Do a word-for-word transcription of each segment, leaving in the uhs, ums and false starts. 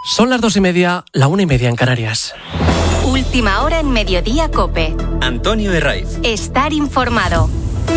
Son las dos y media, la una y media en Canarias. Última hora en Mediodía COPE. Antonio Herraiz. Estar informado.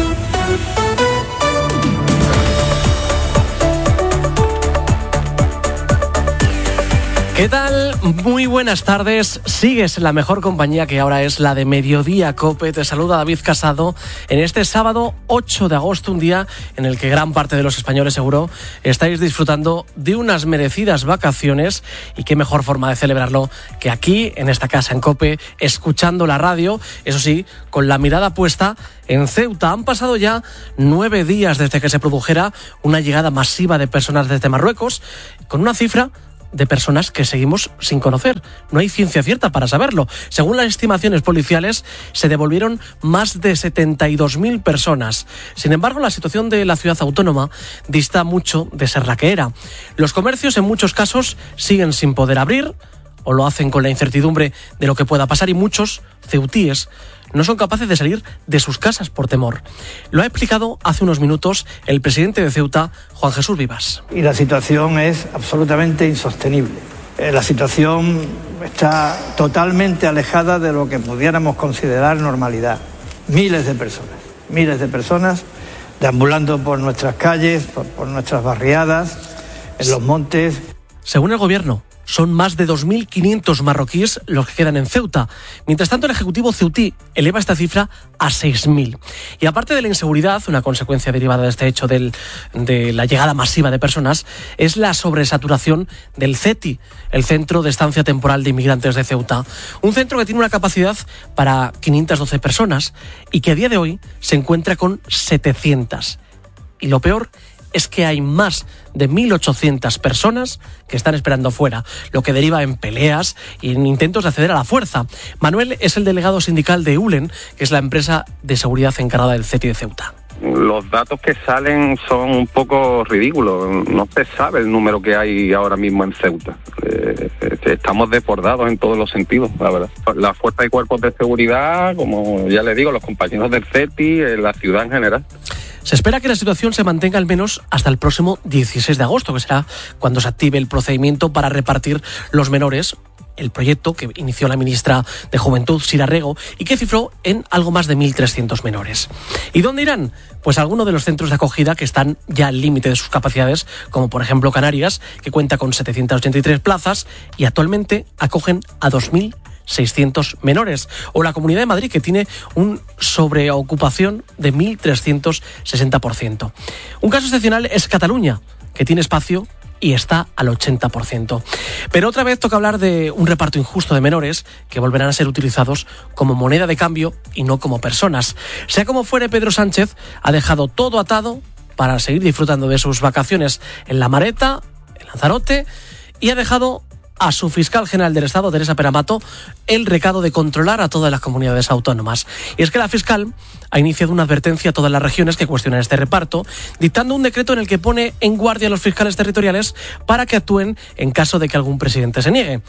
¿Qué tal? Muy buenas tardes. Sigues en la mejor compañía, que ahora es la de Mediodía COPE. Te saluda David Casado en este sábado ocho de agosto, un día en el que gran parte de los españoles seguro estáis disfrutando de unas merecidas vacaciones, y qué mejor forma de celebrarlo que aquí, en esta casa en COPE, escuchando la radio, eso sí, con la mirada puesta en Ceuta. Han pasado ya nueve días desde que se produjera una llegada masiva de personas desde Marruecos, con una cifra de personas que seguimos sin conocer. No hay ciencia cierta para saberlo. Según las estimaciones policiales, se devolvieron más de setenta y dos mil personas. Sin embargo, la situación de la ciudad autónoma dista mucho de ser la que era. Los comercios, en muchos casos, siguen sin poder abrir, o lo hacen con la incertidumbre de lo que pueda pasar, y muchos ceutíes no son capaces de salir de sus casas por temor. Lo ha explicado hace unos minutos el presidente de Ceuta, Juan Jesús Vivas. Y la situación es absolutamente insostenible. La situación está totalmente alejada de lo que pudiéramos considerar normalidad. Miles de personas, miles de personas deambulando por nuestras calles, por, por nuestras barriadas, en los montes. Según el gobierno, son más de dos mil quinientos marroquíes los que quedan en Ceuta. Mientras tanto, el Ejecutivo ceutí eleva esta cifra a seis mil. Y aparte de la inseguridad, una consecuencia derivada de este hecho del, de la llegada masiva de personas, es la sobresaturación del CETI, el Centro de Estancia Temporal de Inmigrantes de Ceuta. Un centro que tiene una capacidad para quinientas doce personas y que a día de hoy se encuentra con setecientas. Y lo peor es que hay más de mil ochocientas personas que están esperando fuera, lo que deriva en peleas y en intentos de acceder a la fuerza. Manuel es el delegado sindical de EULEN, que es la empresa de seguridad encargada del CETI de Ceuta. Los datos que salen son un poco ridículos. No se sabe el número que hay ahora mismo en Ceuta. Eh, estamos desbordados en todos los sentidos, la verdad. La fuerza y cuerpos de seguridad, como ya les digo, los compañeros del CETI, eh, la ciudad en general. Se espera que la situación se mantenga al menos hasta el próximo dieciséis de agosto, que será cuando se active el procedimiento para repartir los menores, el proyecto que inició la ministra de Juventud, Sira Rego, y que cifró en algo más de mil trescientos menores. ¿Y dónde irán? Pues a algunos de los centros de acogida que están ya al límite de sus capacidades, como por ejemplo Canarias, que cuenta con setecientas ochenta y tres plazas y actualmente acogen a dos mil seiscientos menores, o la Comunidad de Madrid, que tiene un sobreocupación de mil trescientos sesenta por ciento. Un caso excepcional es Cataluña, que tiene espacio y está al ochenta por ciento. Pero otra vez toca hablar de un reparto injusto de menores que volverán a ser utilizados como moneda de cambio y no como personas. Sea como fuere, Pedro Sánchez ha dejado todo atado para seguir disfrutando de sus vacaciones en La Mareta, en Lanzarote, y ha dejado a su fiscal general del Estado, Teresa Peramato, el recado de controlar a todas las comunidades autónomas. Y es que la fiscal ha iniciado una advertencia a todas las regiones que cuestionan este reparto, dictando un decreto en el que pone en guardia a los fiscales territoriales para que actúen en caso de que algún presidente se niegue.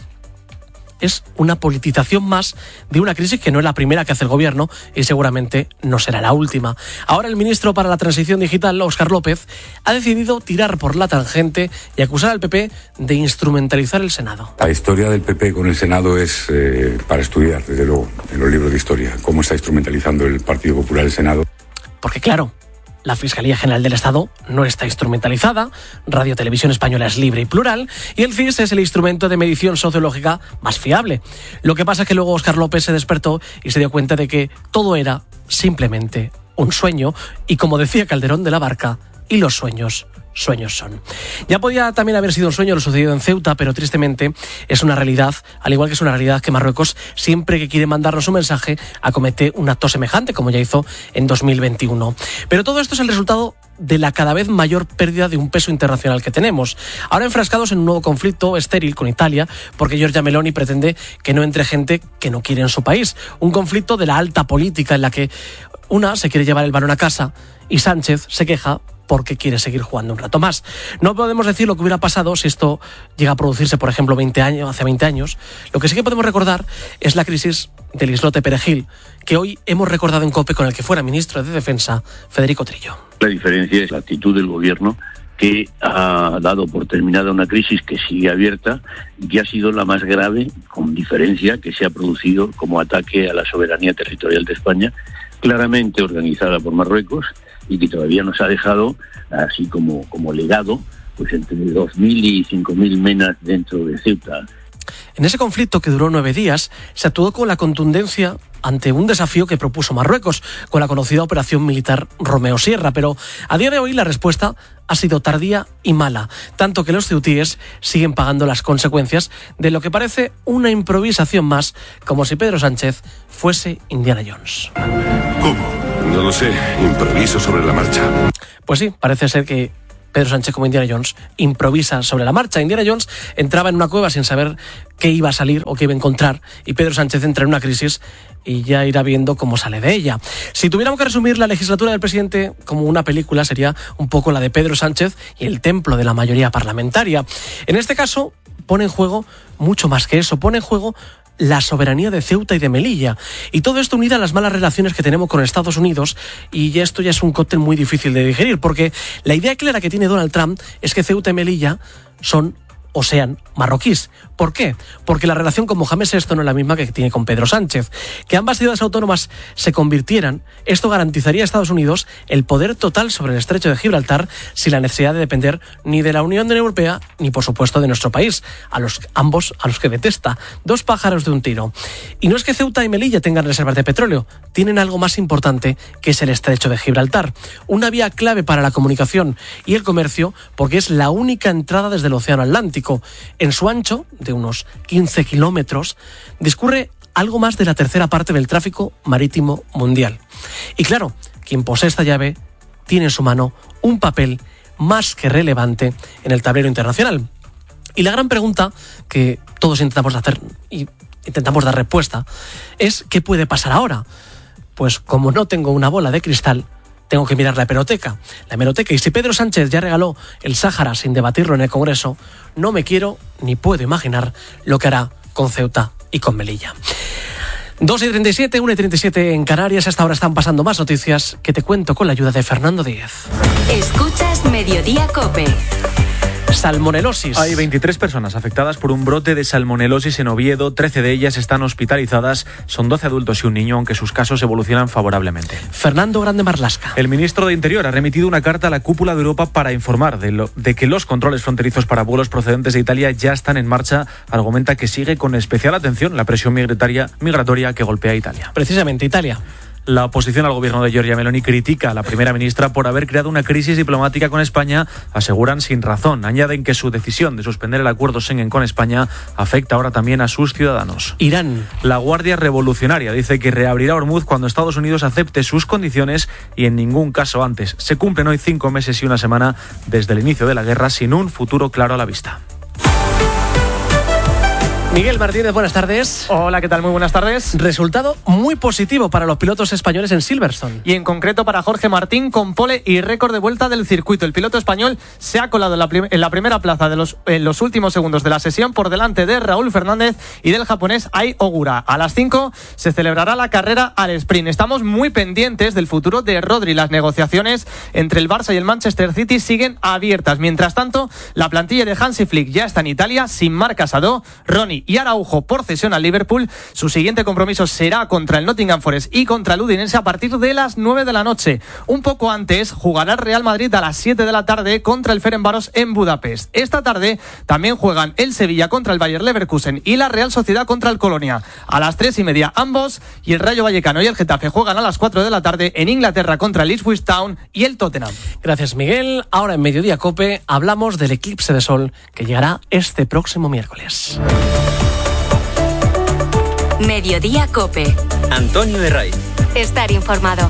Es una politización más de una crisis que no es la primera que hace el gobierno y seguramente no será la última. Ahora el ministro para la Transición Digital, Óscar López, ha decidido tirar por la tangente y acusar al P P de instrumentalizar el Senado. La historia del P P con el Senado es eh, para estudiar, desde luego, en los libros de historia, cómo está instrumentalizando el Partido Popular el Senado. Porque claro, la Fiscalía General del Estado no está instrumentalizada, Radio Televisión Española es libre y plural, y el C I S es el instrumento de medición sociológica más fiable. Lo que pasa es que luego Óscar López se despertó y se dio cuenta de que todo era simplemente un sueño, y como decía Calderón de la Barca, y los sueños, sueños son. Ya podía también haber sido un sueño lo sucedido en Ceuta, pero tristemente es una realidad, al igual que es una realidad que Marruecos, siempre que quiere mandarnos un mensaje, acomete un acto semejante, como ya hizo en dos mil veintiuno. Pero todo esto es el resultado de la cada vez mayor pérdida de un peso internacional que tenemos. Ahora enfrascados en un nuevo conflicto estéril con Italia, porque Giorgia Meloni pretende que no entre gente que no quiere en su país. Un conflicto de la alta política en la que una se quiere llevar el balón a casa y Sánchez se queja porque quiere seguir jugando un rato más. No podemos decir lo que hubiera pasado si esto llega a producirse, por ejemplo, veinte años, hace veinte años. Lo que sí que podemos recordar es la crisis del islote Perejil, que hoy hemos recordado en COPE con el que fuera ministro de Defensa, Federico Trillo. La diferencia es la actitud del gobierno, que ha dado por terminada una crisis que sigue abierta y que ha sido la más grave, con diferencia, que se ha producido como ataque a la soberanía territorial de España, claramente organizada por Marruecos y que todavía nos ha dejado, así como, como legado, pues entre dos mil y cinco mil menas dentro de Ceuta. En ese conflicto que duró nueve días, se actuó con la contundencia ante un desafío que propuso Marruecos, con la conocida operación militar Romeo Sierra, pero a día de hoy la respuesta ha sido tardía y mala, tanto que los ceutíes siguen pagando las consecuencias de lo que parece una improvisación más, como si Pedro Sánchez fuese Indiana Jones. ¿Cómo? No lo sé, improviso sobre la marcha. Pues sí, parece ser que Pedro Sánchez, como Indiana Jones, improvisa sobre la marcha. Indiana Jones entraba en una cueva sin saber qué iba a salir o qué iba a encontrar, y Pedro Sánchez entra en una crisis y ya irá viendo cómo sale de ella. Si tuviéramos que resumir la legislatura del presidente como una película, sería un poco la de Pedro Sánchez y el templo de la mayoría parlamentaria. En este caso, pone en juego mucho más que eso, pone en juego la soberanía de Ceuta y de Melilla. Y todo esto unido a las malas relaciones que tenemos con Estados Unidos, y esto ya es un cóctel muy difícil de digerir, porque la idea clara que tiene Donald Trump es que Ceuta y Melilla son o sean marroquíes. ¿Por qué? Porque la relación con Mohamed sexto no es la misma que tiene con Pedro Sánchez. Que ambas ciudades autónomas se convirtieran, esto garantizaría a Estados Unidos el poder total sobre el estrecho de Gibraltar, sin la necesidad de depender ni de la Unión Europea ni, por supuesto, de nuestro país, a los ambos a los que detesta. Dos pájaros de un tiro. Y no es que Ceuta y Melilla tengan reservas de petróleo, tienen algo más importante, que es el estrecho de Gibraltar, una vía clave para la comunicación y el comercio, porque es la única entrada desde el Océano Atlántico. En su ancho, de unos quince kilómetros, discurre algo más de la tercera parte del tráfico marítimo mundial. Y claro, quien posee esta llave tiene en su mano un papel más que relevante en el tablero internacional. Y la gran pregunta que todos intentamos hacer y intentamos dar respuesta es: ¿qué puede pasar ahora? Pues como no tengo una bola de cristal, tengo que mirar la hemeroteca. La hemeroteca. Y si Pedro Sánchez ya regaló el Sáhara sin debatirlo en el Congreso, no me quiero ni puedo imaginar lo que hará con Ceuta y con Melilla. dos y treinta y siete, una y treinta y siete en Canarias. Hasta ahora están pasando más noticias que te cuento con la ayuda de Fernando Díez. Escuchas Mediodía COPE. Salmonelosis. Hay veintitrés personas afectadas por un brote de salmonelosis en Oviedo. trece de ellas están hospitalizadas. Son doce adultos y un niño, aunque sus casos evolucionan favorablemente. Fernando Grande Marlasca. El ministro de Interior ha remitido una carta a la cúpula de Europa para informar de, lo, de que los controles fronterizos para vuelos procedentes de Italia ya están en marcha. Argumenta que sigue con especial atención la presión migratoria, migratoria que golpea a Italia. Precisamente Italia. La oposición al gobierno de Giorgia Meloni critica a la primera ministra por haber creado una crisis diplomática con España, aseguran sin razón. Añaden que su decisión de suspender el acuerdo Schengen con España afecta ahora también a sus ciudadanos. Irán. La Guardia Revolucionaria dice que reabrirá Hormuz cuando Estados Unidos acepte sus condiciones y en ningún caso antes. Se cumplen hoy cinco meses y una semana desde el inicio de la guerra, sin un futuro claro a la vista. Miguel Martínez, buenas tardes. Hola, ¿qué tal? Muy buenas tardes. Resultado muy positivo para los pilotos españoles en Silverstone. Y en concreto para Jorge Martín, con pole y récord de vuelta del circuito. El piloto español se ha colado en la, prim- en la primera plaza de los, en los últimos segundos de la sesión, por delante de Raúl Fernández y del japonés Ai Ogura. A las cinco se celebrará la carrera al sprint. Estamos muy pendientes del futuro de Rodri. Las negociaciones entre el Barça y el Manchester City siguen abiertas. Mientras tanto, la plantilla de Hansi Flick ya está en Italia, sin Marc Casado, Ronnie y Araujo por cesión al Liverpool. Su siguiente compromiso será contra el Nottingham Forest y contra el Udinese a partir de las nueve de la noche. Un poco antes jugará el Real Madrid a las siete de la tarde contra el Ferencváros en Budapest. Esta tarde también juegan el Sevilla contra el Bayer Leverkusen y la Real Sociedad contra el Colonia. A las tres y media ambos, y el Rayo Vallecano y el Getafe juegan a las cuatro de la tarde en Inglaterra contra el Ipswich Town y el Tottenham. Gracias, Miguel. Ahora en Mediodía COPE hablamos del eclipse de sol que llegará este próximo miércoles. Mediodía COPE. Antonio Herraiz. Estar informado.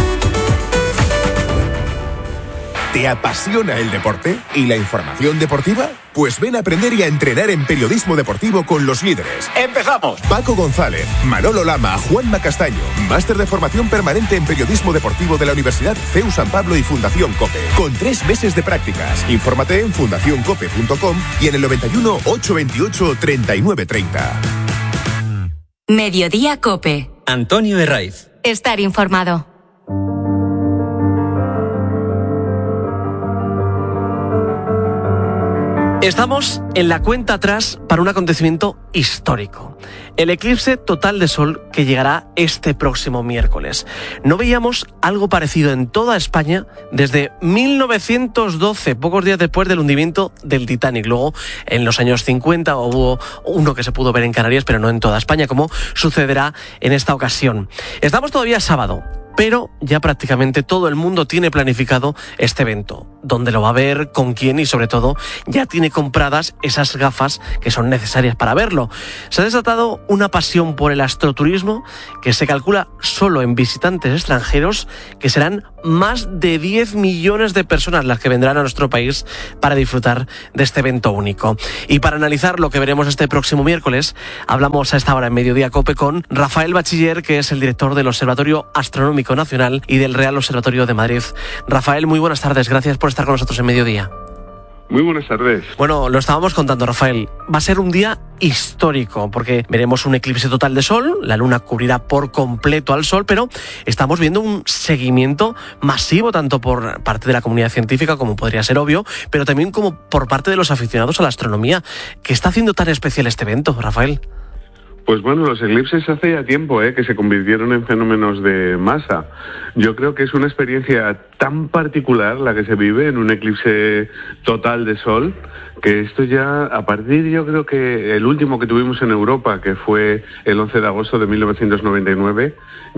¿Te apasiona el deporte y la información deportiva? Pues ven a aprender y a entrenar en periodismo deportivo con los líderes. ¡Empezamos! Paco González, Manolo Lama, Juanma Castaño. Máster de formación permanente en periodismo deportivo de la Universidad C E U San Pablo y Fundación COPE. Con tres meses de prácticas. Infórmate en fundación cope punto com y en el noventa y uno, ochocientos veintiocho, treinta y nueve treinta. Mediodía COPE. Antonio Herraiz. Estar informado. Estamos en la cuenta atrás para un acontecimiento histórico. El eclipse total de Sol que llegará este próximo miércoles. No veíamos algo parecido en toda España desde mil novecientos doce, pocos días después del hundimiento del Titanic. Luego, en los años cincuenta, hubo uno que se pudo ver en Canarias, pero no en toda España, como sucederá en esta ocasión. Estamos todavía sábado, pero ya prácticamente todo el mundo tiene planificado este evento. ¿Dónde lo va a ver? ¿Con quién? Y sobre todo, ya tiene compradas esas gafas que son necesarias para verlo. Se ha desatado una pasión por el astroturismo que se calcula solo en visitantes extranjeros que serán más de diez millones de personas las que vendrán a nuestro país para disfrutar de este evento único. Y para analizar lo que veremos este próximo miércoles, hablamos a esta hora en Mediodía COPE con Rafael Bachiller, que es el director del Observatorio Astronómico Nacional y del Real Observatorio de Madrid. Rafael, muy buenas tardes, gracias por estar con nosotros en Mediodía. Muy buenas tardes. Bueno, lo estábamos contando, Rafael. Va a ser un día histórico porque veremos un eclipse total de Sol, la Luna cubrirá por completo al Sol, pero estamos viendo un seguimiento masivo tanto por parte de la comunidad científica, como podría ser obvio, pero también como por parte de los aficionados a la astronomía. ¿Qué está haciendo tan especial este evento, Rafael? Pues bueno, los eclipses hace ya tiempo ¿eh? que se convirtieron en fenómenos de masa. Yo creo que es una experiencia tan particular la que se vive en un eclipse total de Sol, que esto ya, a partir, yo creo que el último que tuvimos en Europa, que fue el once de agosto de mil novecientos noventa y nueve,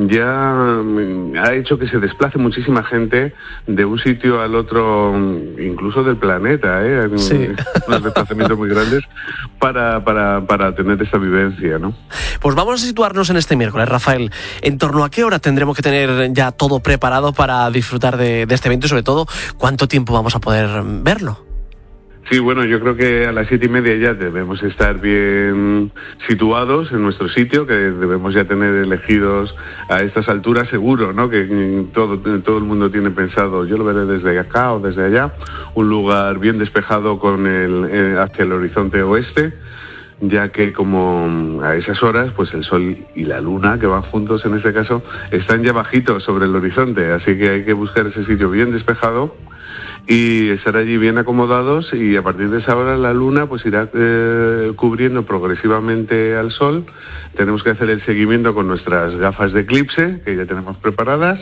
ya ha hecho que se desplace muchísima gente de un sitio al otro, incluso del planeta, ¿eh? Sí. Unos desplazamientos muy grandes para, para, para tener esta vivencia, ¿no? Pues vamos a situarnos en este miércoles, Rafael. ¿En torno a qué hora tendremos que tener ya todo preparado para disfrutar de, de este evento y sobre todo cuánto tiempo vamos a poder verlo? Sí, bueno, yo creo que a las siete y media ya debemos estar bien situados en nuestro sitio, que debemos ya tener elegidos a estas alturas seguro, ¿no? Que todo, todo el mundo tiene pensado, yo lo veré desde acá o desde allá, un lugar bien despejado con el, eh, hacia el horizonte oeste, ya que como a esas horas, pues el Sol y la Luna, que van juntos en este caso, están ya bajitos sobre el horizonte, así que hay que buscar ese sitio bien despejado y estar allí bien acomodados, y a partir de esa hora la Luna pues irá eh, cubriendo progresivamente al Sol. Tenemos que hacer el seguimiento con nuestras gafas de eclipse, que ya tenemos preparadas,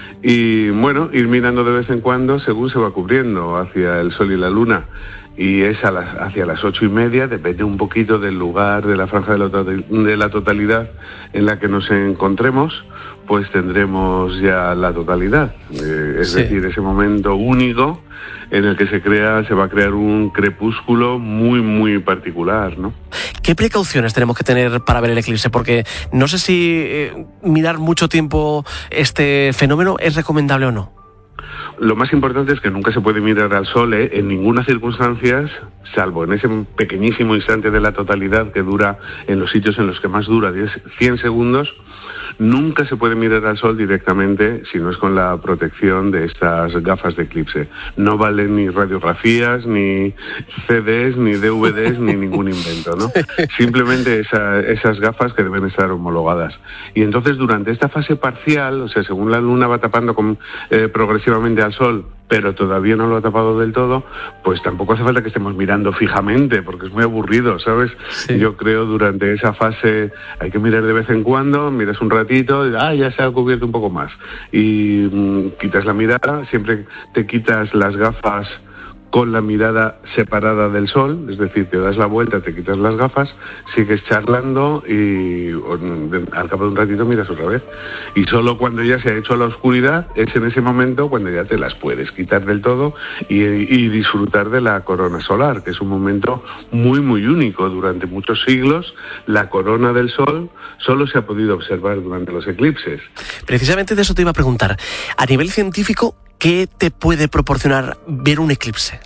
y bueno, ir mirando de vez en cuando según se va cubriendo hacia el Sol y la Luna. Y es a las, hacia las ocho y media, depende un poquito del lugar, de la franja de la, de la totalidad en la que nos encontremos, pues tendremos ya la totalidad. Eh, es sí. decir, ese momento único en el que se crea, se va a crear un crepúsculo muy, muy particular, ¿no? ¿Qué precauciones tenemos que tener para ver el eclipse? Porque no sé si eh, mirar mucho tiempo este fenómeno es recomendable o no. Lo más importante es que nunca se puede mirar al Sol ¿eh? en ninguna circunstancia, salvo en ese pequeñísimo instante de la totalidad que dura en los sitios en los que más dura, cien segundos. Nunca se puede mirar al Sol directamente si no es con la protección de estas gafas de eclipse. No valen ni radiografías, ni C Ds, ni D V Ds, ni ningún invento, ¿no? Simplemente esa, esas gafas que deben estar homologadas. Y entonces durante esta fase parcial, o sea, según la Luna va tapando con, eh, progresivamente al Sol, pero todavía no lo ha tapado del todo, pues tampoco hace falta que estemos mirando fijamente, porque es muy aburrido, ¿sabes? Sí. Yo creo durante esa fase hay que mirar de vez en cuando, miras un ratito, y, ah, ya se ha cubierto un poco más. Y mmm, quitas la mirada, siempre te quitas las gafas con la mirada separada del Sol, es decir, te das la vuelta, te quitas las gafas, sigues charlando y al cabo de un ratito miras otra vez. Y solo cuando ya se ha hecho la oscuridad es en ese momento cuando ya te las puedes quitar del todo y, y disfrutar de la corona solar, que es un momento muy, muy único. Durante muchos siglos la corona del Sol solo se ha podido observar durante los eclipses. Precisamente de eso te iba a preguntar. A nivel científico, ¿qué te puede proporcionar ver un eclipse?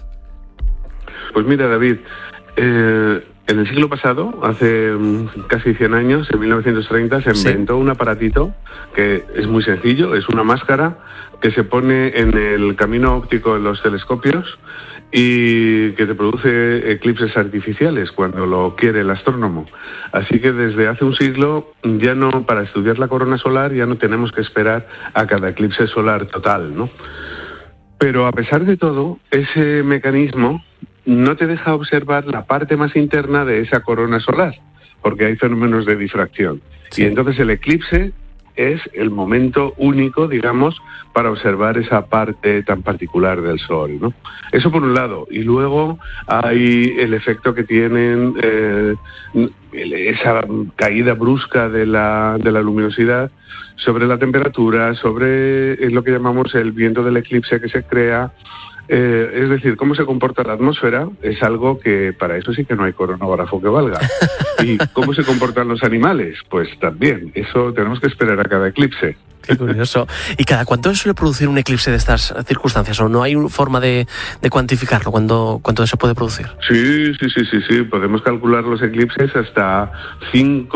Pues mira, David, eh, en el siglo pasado, hace um, casi cien años, en mil novecientos treinta, se inventó sí. un aparatito que es muy sencillo, es una máscara que se pone en el camino óptico de los telescopios y que te produce eclipses artificiales cuando lo quiere el astrónomo. Así que desde hace un siglo ya no, para estudiar la corona solar ya no tenemos que esperar a cada eclipse solar total, ¿no? Pero a pesar de todo, ese mecanismo no te deja observar la parte más interna de esa corona solar, porque hay fenómenos de difracción. Sí. Y entonces el eclipse es el momento único, digamos, para observar esa parte tan particular del Sol, ¿no? Eso por un lado. Y luego hay el efecto que tienen eh, esa caída brusca de la, de la luminosidad sobre la temperatura, sobre lo que llamamos el viento del eclipse que se crea. Eh, es decir, cómo se comporta la atmósfera es algo que para eso sí que no hay cronógrafo que valga. ¿Y cómo se comportan los animales? Pues también, eso tenemos que esperar a cada eclipse. Qué curioso. ¿Y cada cuánto suele producir un eclipse de estas circunstancias? ¿O no hay forma de, de cuantificarlo? ¿Cuándo, ¿Cuánto se puede producir? Sí, sí, sí, sí, sí. Podemos calcular los eclipses hasta cinco